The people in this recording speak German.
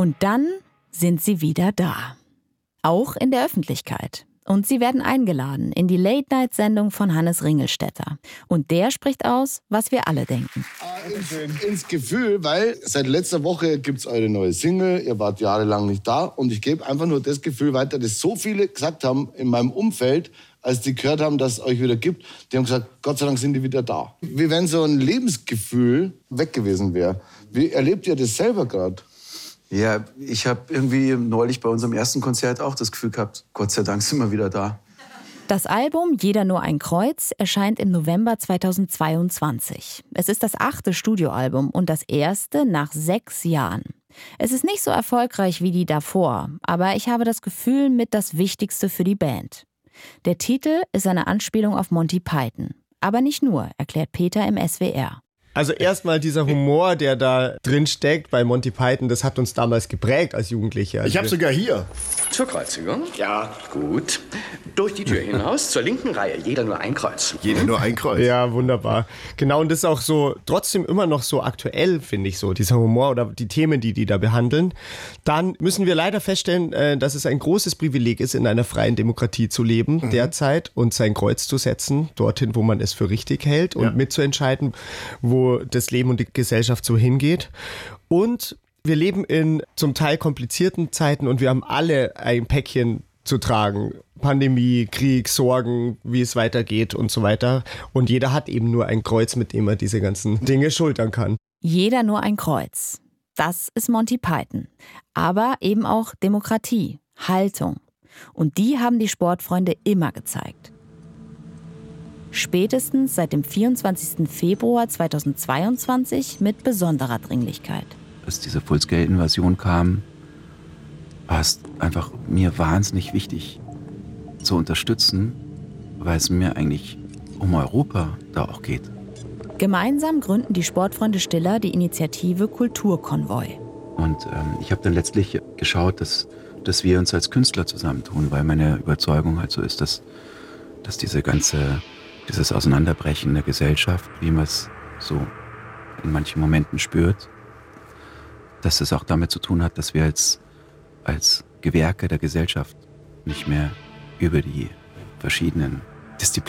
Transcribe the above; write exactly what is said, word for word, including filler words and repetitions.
Und dann sind sie wieder da. Auch in der Öffentlichkeit. Und sie werden eingeladen in die Late-Night-Sendung von Hannes Ringelstetter. Und der spricht aus, was wir alle denken. Ins, ins Gefühl, weil seit letzter Woche gibt es eure neue Single, ihr wart jahrelang nicht da. Und ich gebe einfach nur das Gefühl weiter, dass so viele gesagt haben in meinem Umfeld, als die gehört haben, dass es euch wieder gibt, die haben gesagt, Gott sei Dank sind die wieder da. Wie wenn so ein Lebensgefühl weg gewesen wäre. Wie erlebt ihr das selber gerade? Ja, ich habe irgendwie neulich bei unserem ersten Konzert auch das Gefühl gehabt, Gott sei Dank sind wir wieder da. Das Album Jeder nur ein Kreuz erscheint im November zweitausendzweiundzwanzig. Es ist das achte Studioalbum und das erste nach sechs Jahren. Es ist nicht so erfolgreich wie die davor, aber ich habe das Gefühl mit das Wichtigste für die Band. Der Titel ist eine Anspielung auf Monty Python. Aber nicht nur, erklärt Peter im S W R. Also erstmal dieser Humor, der da drin steckt bei Monty Python, das hat uns damals geprägt als Jugendliche. Also ich habe sogar hier. Zur Kreuzigung? Ja, gut. Durch die Tür hinaus, zur linken Reihe. Jeder nur ein Kreuz. Jeder nur ein Kreuz. Ja, wunderbar. Genau, und das ist auch so, trotzdem immer noch so aktuell, finde ich so, dieser Humor oder die Themen, die die da behandeln. Dann müssen wir leider feststellen, dass es ein großes Privileg ist, in einer freien Demokratie zu leben mhm. derzeit und sein Kreuz zu setzen, dorthin, wo man es für richtig hält und ja. mitzuentscheiden, wo das Leben und die Gesellschaft so hingeht. Und wir leben in zum Teil komplizierten Zeiten und wir haben alle ein Päckchen zu tragen. Pandemie, Krieg, Sorgen, wie es weitergeht und so weiter. Und jeder hat eben nur ein Kreuz, mit dem er diese ganzen Dinge schultern kann. Jeder nur ein Kreuz. Das ist Monty Python. Aber eben auch Demokratie, Haltung. Und die haben die Sportfreunde immer gezeigt. Spätestens seit dem vierundzwanzigsten Februar zweitausendzweiundzwanzig mit besonderer Dringlichkeit. Als diese Fullscale-Invasion kam, war es einfach mir wahnsinnig wichtig zu unterstützen, weil es mir eigentlich um Europa da auch geht. Gemeinsam gründen die Sportfreunde Stiller die Initiative Kulturkonvoi. Und ähm, ich habe dann letztlich geschaut, dass, dass wir uns als Künstler zusammentun, weil meine Überzeugung halt so ist, dass, dass diese ganze dieses Auseinanderbrechen der Gesellschaft, wie man es so in manchen Momenten spürt, dass es auch damit zu tun hat, dass wir als, als Gewerke der Gesellschaft nicht mehr über die verschiedenen Disziplinen